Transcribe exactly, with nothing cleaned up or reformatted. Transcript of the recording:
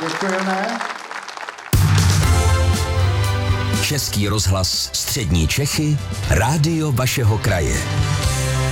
Děkujeme. Český rozhlas Střední Čechy, rádio vašeho kraje.